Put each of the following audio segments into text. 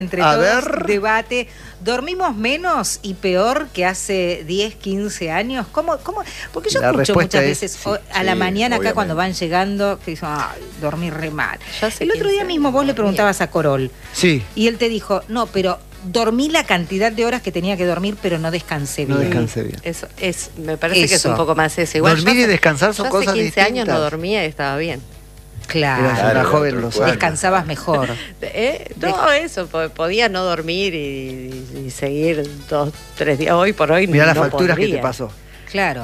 Entre A todos, ver. debate. ¿Dormimos menos y peor que hace 10, 15 años? ¿Cómo? Porque yo La escucho respuesta muchas es veces sí, a la mañana acá obviamente. cuando van llegando que dicen, ay, dormí re mal. Yo hace El otro 15 día mismo años vos le dormía. preguntabas a Corol Sí, y él te dijo, no, pero dormí la cantidad de horas que tenía que dormir, pero no descansé no bien. descansé bien. Eso me parece que es Eso. un poco más eso. Igual Dormir yo y hace- descansar son yo hace cosas 15 años no distintas. dormía y estaba bien. Claro. Eras una Claro, joven tal lo cual. Descansabas mejor. No, eso, podía no dormir y seguir 2, 3 días. Hoy por hoy Mirá no las facturas que podría. te pasó. Claro.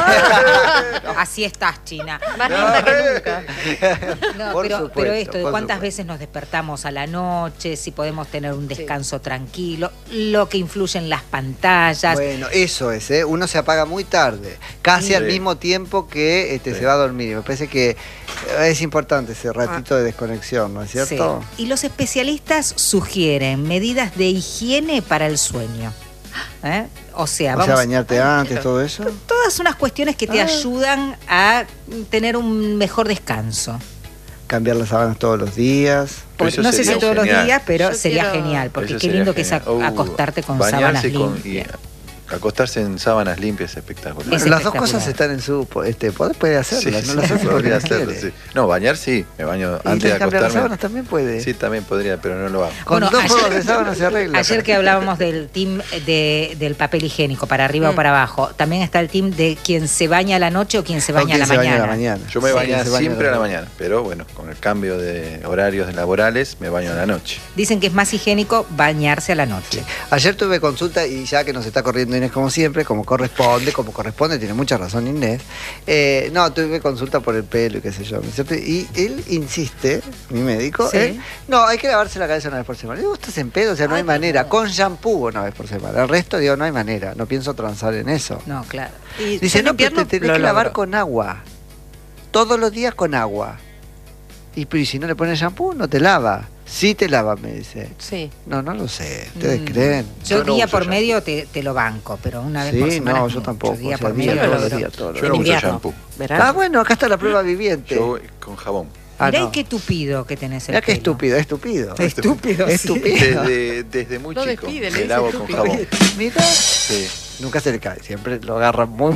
¡Ah! Así estás, China. Más linda que nunca. No, Por pero supuesto, esto de por cuántas supuesto. veces nos despertamos a la noche, si podemos tener un descanso tranquilo, lo que influye en las pantallas. Bueno, eso es, ¿eh? Uno se apaga muy tarde, casi Sí. al mismo tiempo que Sí. se va a dormir. Me parece que es importante ese ratito de desconexión, ¿no es cierto? Sí. Y los especialistas sugieren medidas de higiene para el sueño. ¿Eh? O sea, O sea, bañarte antes, todo eso. todas unas cuestiones que te ayudan a tener un mejor descanso. Cambiar las sábanas todos los días. Pero eso No sé si sería todos los genial. días, pero Yo sería quiero- genial, porque Eso qué sería lindo que es genial. acostarte con Bañarse sábanas y limpias. acostarse en sábanas limpias es espectacular. Es Las dos espectacular. cosas están en su poder, puede hacerlas, no las hace porque podría no hacerlo, quiere. sí. No, bañar sí, me baño Y antes de cambiar las acostarme. sábanas también puede. Sí, también podría, pero no lo hago. Con Bueno, dos ayer- juegos de sábanas se arregla. Ayer que hablábamos del team del papel higiénico, para arriba o para abajo, también está el team de quien se baña a la noche o quien se baña, ¿Quién a, se la baña mañana. a la mañana? Yo me Sí, bañaba se baña siempre a la mañana, pero bueno, con el cambio de horarios laborales me baño a la noche. Dicen que es más higiénico bañarse a la noche. Ayer tuve consulta y ya que nos está corriendo Inés como siempre, como corresponde, tiene mucha razón Inés. No, tuve consulta por el pelo y qué sé yo, ¿no es cierto? Y él insiste, mi médico, Sí. no, hay que lavarse la cabeza una vez por semana. Digo, estás en pedo, o sea, no hay manera. Con shampoo una vez por semana. El resto, digo, no hay manera. No pienso transar en eso. No, claro. Y Dice, yo en no, pero invierno te tenés lo que lavar logro. con agua. Todos los días con agua. Y si no le pones shampoo, no te lava. Sí te lava, me dice. Sí. No, no lo sé. ¿Ustedes creen? Yo no día uso por shampoo. medio te lo banco, pero una vez por Sí, semana. no, es yo mucho. tampoco. Día O sea, por día medio. lo todos los logro. días, todos los Yo no días. uso invierno. shampoo. Verano. Ah, bueno, acá está la prueba viviente. Yo voy con jabón. Mirá no. qué tupido que tenés el Mirá qué pelo. estúpido, estúpido. Estúpido, sí. Estúpido. Desde muy No chico despide, le me dice lavo con estúpido. jabón. Mira, Sí. nunca se le cae, siempre lo agarra muy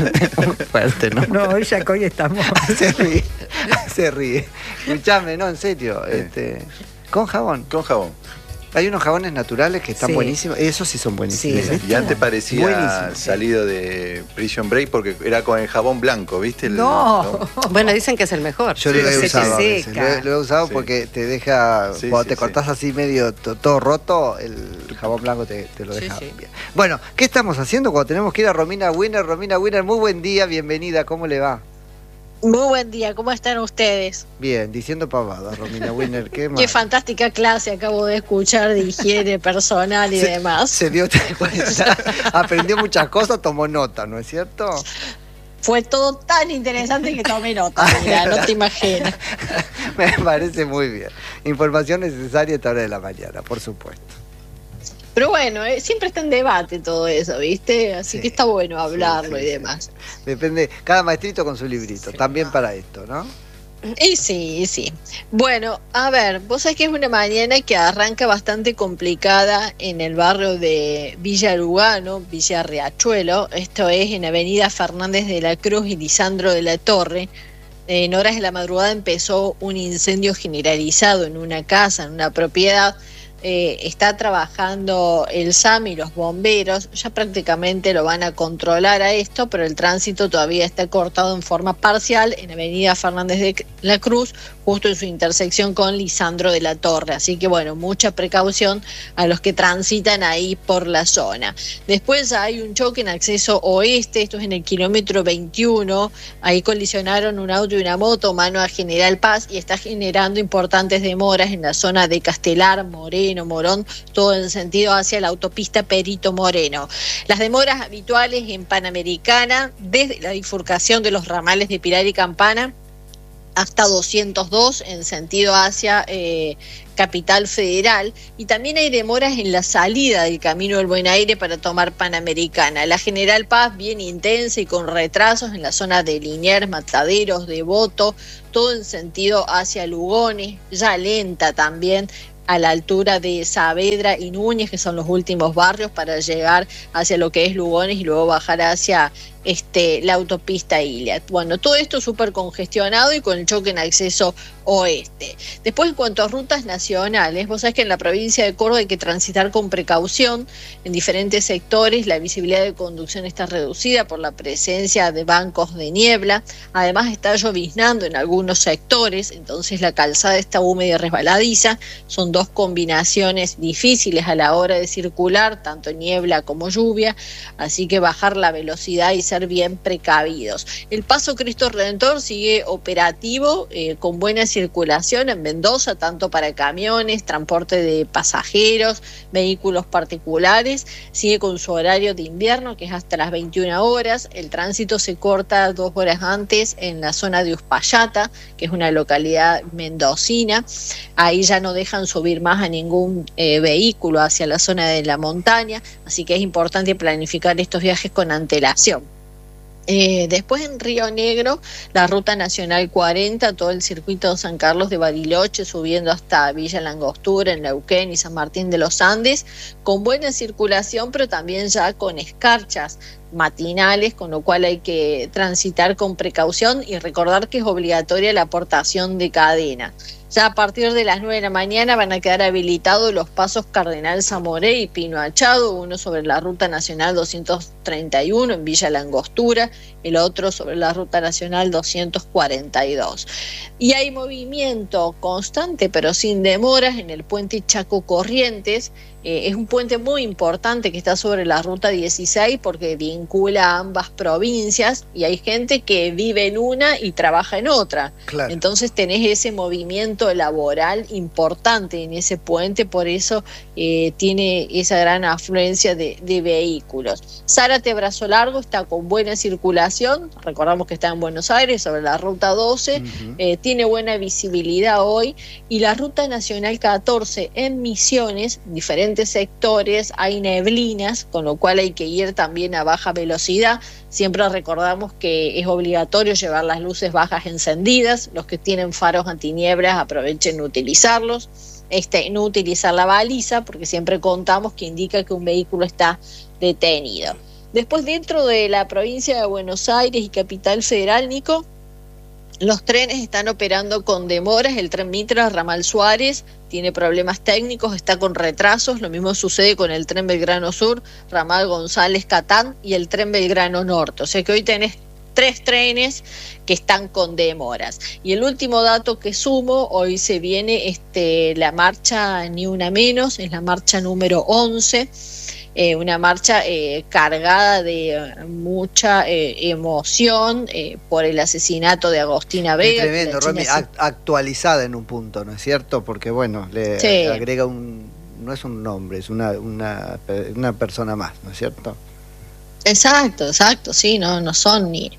fuerte, ¿no? No, hoy ya que hoy estamos. Se ríe, se ríe. Escuchame, no, en serio, Sí. con jabón. Con jabón. Hay unos jabones naturales que están Sí. buenísimos, esos sí son buenísimos. Sí, Y antes parecía Buenísimo. salido de Prison Break porque era con el jabón blanco, ¿viste? No. Bueno, dicen que es el mejor. Yo Sí, lo he se te usado a veces, seca. lo he usado Sí. porque te deja, Sí, cuando sí, te sí. cortás así medio todo roto, el jabón blanco te lo Sí, deja sí. bien. Bueno, ¿qué estamos haciendo cuando tenemos que ir a Romina Winner? Romina Winner, muy buen día, bienvenida, ¿cómo le va? Muy buen día, ¿cómo están ustedes? Bien, diciendo pavadas, Romina Winner, ¿qué más? Qué fantástica clase acabo de escuchar de higiene personal y demás. Se dio cuenta, aprendió muchas cosas, tomó nota, ¿no es cierto? Fue todo tan interesante que tomé nota, mira, no te imaginas. Me parece muy bien. Información necesaria a esta hora de la mañana, por supuesto. Pero bueno, siempre está en debate todo eso, ¿viste? Así Sí. que está bueno hablarlo Sí, y sí, demás. Depende, cada maestrito con su librito, también para esto, ¿no? Y sí, sí. Bueno, a ver, vos sabés que es una mañana que arranca bastante complicada en el barrio de Villa Lugano, Villa Riachuelo. Esto es en Avenida Fernández de la Cruz y Lisandro de la Torre. En horas de la madrugada empezó un incendio generalizado en una casa, en una propiedad. Está trabajando el SAM y los bomberos, ya prácticamente lo van a controlar a esto, pero el tránsito todavía está cortado en forma parcial en Avenida Fernández de la Cruz, justo en su intersección con Lisandro de la Torre, así que bueno, mucha precaución a los que transitan ahí por la zona. Después hay un choque en acceso oeste, esto es en el kilómetro 21, ahí colisionaron un auto y una moto mano a General Paz y está generando importantes demoras en la zona de Castelar, Moreno, Morón, todo en sentido hacia la autopista Perito Moreno. Las demoras habituales en Panamericana, desde la bifurcación de los ramales de Pilar y Campana hasta 202 en sentido hacia Capital Federal, y también hay demoras en la salida del Camino del Buen Aire para tomar Panamericana. La General Paz bien intensa y con retrasos en la zona de Liniers, Mataderos, Devoto, todo en sentido hacia Lugones, ya lenta también a la altura de Saavedra y Núñez, que son los últimos barrios, para llegar hacia lo que es Lugones y luego bajar hacia la autopista Iliad. Bueno, todo esto súper congestionado y con el choque en acceso oeste. Después, en cuanto a rutas nacionales, vos sabés que en la provincia de Córdoba hay que transitar con precaución en diferentes sectores. La visibilidad de conducción está reducida por la presencia de bancos de niebla. Además, está lloviznando en algunos sectores, entonces la calzada está húmeda y resbaladiza. Son dos combinaciones difíciles a la hora de circular, tanto niebla como lluvia, así que bajar la velocidad y ser bien precavidos. El Paso Cristo Redentor sigue operativo, con buena circulación en Mendoza, tanto para camiones, transporte de pasajeros, vehículos particulares. Sigue con su horario de invierno, que es hasta las 21 horas. El tránsito se corta 2 horas antes en la zona de Uspallata, que es una localidad mendocina. Ahí ya no dejan subir más a ningún vehículo hacia la zona de la montaña, así que es importante planificar estos viajes con antelación. Después en Río Negro, la ruta nacional 40, todo el circuito San Carlos de Bariloche, subiendo hasta Villa Langostura, en Neuquén y San Martín de los Andes, con buena circulación, pero también ya con escarchas matinales, con lo cual hay que transitar con precaución y recordar que es obligatoria la aportación de cadena. Ya a partir de las 9 de la mañana van a quedar habilitados los pasos Cardenal Zamoré y Pino Achado, uno sobre la Ruta Nacional 231 en Villa Langostura, el otro sobre la Ruta Nacional 242. Y hay movimiento constante, pero sin demoras, en el puente Chaco Corrientes. Es un puente muy importante que está sobre la Ruta 16 porque vincula a ambas provincias y hay gente que vive en una y trabaja en otra. Claro. Entonces tenés ese movimiento laboral importante en ese puente, por eso tiene esa gran afluencia de vehículos. Zárate Brazo Largo está con buena circulación, recordamos que está en Buenos Aires sobre la Ruta 12, tiene buena visibilidad hoy, y la Ruta Nacional 14 en Misiones, diferentes sectores, hay neblinas, con lo cual hay que ir también a baja velocidad. Siempre recordamos que es obligatorio llevar las luces bajas encendidas, los que tienen faros antinieblas aprovechen utilizarlos, no utilizar la baliza, porque siempre contamos que indica que un vehículo está detenido. Después, dentro de la provincia de Buenos Aires y Capital Federal, Nico, los trenes están operando con demoras. El tren Mitra, ramal Suárez, tiene problemas técnicos, está con retrasos. Lo mismo sucede con el tren Belgrano Sur, ramal González Catán, y el tren Belgrano Norte. O sea que hoy tenés 3 trenes que están con demoras. Y el último dato que sumo, hoy se viene la marcha Ni Una Menos, es la marcha número 11. Una marcha cargada de mucha emoción por el asesinato de Agostina Vega. Es tremendo, Romy, actualizada en un punto, ¿no es cierto? Porque bueno, le agrega no es un nombre, es una persona más, ¿no es cierto? Exacto, sí, no son ni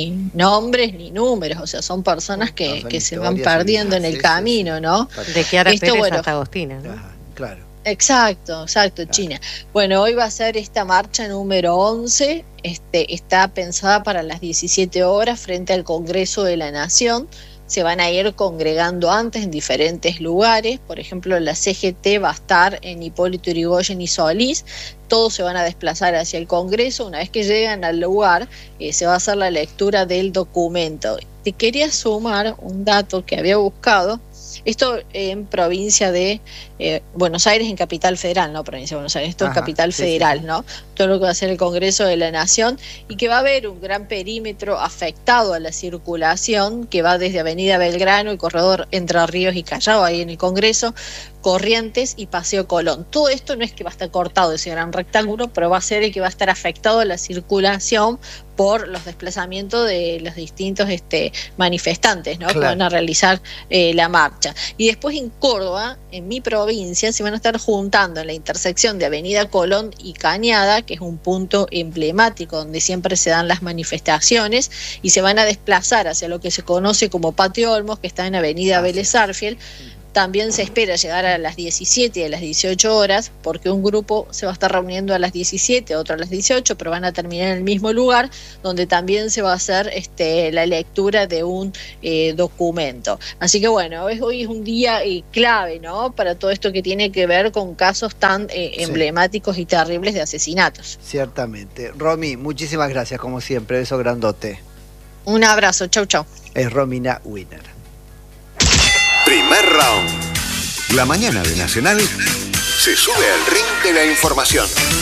nombres ni números, o sea, son personas que se van perdiendo en el camino, ¿no? De Chiara Pérez hasta Agostina, ¿no? Claro. Exacto, China. Bueno, hoy va a ser esta marcha número 11, está pensada para las 17 horas frente al Congreso de la Nación. Se van a ir congregando antes en diferentes lugares, por ejemplo la CGT va a estar en Hipólito Yrigoyen y Solís, todos se van a desplazar hacia el Congreso. Una vez que llegan al lugar se va a hacer la lectura del documento. Te quería sumar un dato que había buscado. Esto en provincia de Buenos Aires, en Capital Federal, no provincia de Buenos Aires, esto es Capital Federal, ¿no? Todo lo que va a ser el Congreso de la Nación, y que va a haber un gran perímetro afectado a la circulación, que va desde Avenida Belgrano, el corredor Entre Ríos y Callao, ahí en el Congreso, Corrientes y Paseo Colón. Todo esto no es que va a estar cortado ese gran rectángulo, pero va a ser el que va a estar afectado a la circulación por los desplazamientos de los distintos manifestantes, ¿no? Claro. Que van a realizar la marcha. Y después en Córdoba, en mi provincia, se van a estar juntando en la intersección de Avenida Colón y Cañada, que es un punto emblemático donde siempre se dan las manifestaciones, y se van a desplazar hacia lo que se conoce como Patio Olmos, que está en Avenida Vélez Sarsfield, También se espera llegar a las 17 y a las 18 horas, porque un grupo se va a estar reuniendo a las 17, otro a las 18, pero van a terminar en el mismo lugar, donde también se va a hacer la lectura de un documento. Así que bueno, hoy es un día clave, ¿no?, para todo esto que tiene que ver con casos tan emblemáticos y terribles de asesinatos. Ciertamente. Romy, muchísimas gracias, como siempre. Beso grandote. Un abrazo. Chau, chau. Es Romina Winner. Primer round. La mañana de Nacional se sube al ring de la información.